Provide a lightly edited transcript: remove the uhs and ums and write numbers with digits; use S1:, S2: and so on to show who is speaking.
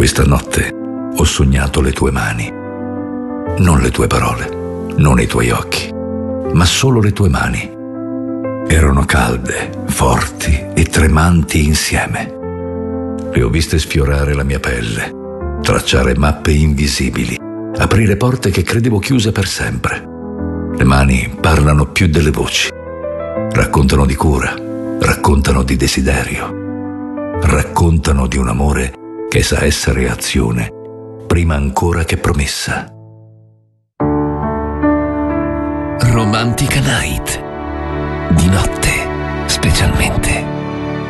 S1: Questa notte ho sognato le tue mani, non le tue parole, non i tuoi occhi, ma solo le tue mani. Erano calde, forti e tremanti insieme. Le ho viste sfiorare la mia pelle, tracciare mappe invisibili, aprire porte che credevo chiuse per sempre. Le mani parlano più delle voci, raccontano di cura, raccontano di desiderio, raccontano di un amore che sa essere azione prima ancora che promessa.
S2: Romantica Night, di notte specialmente.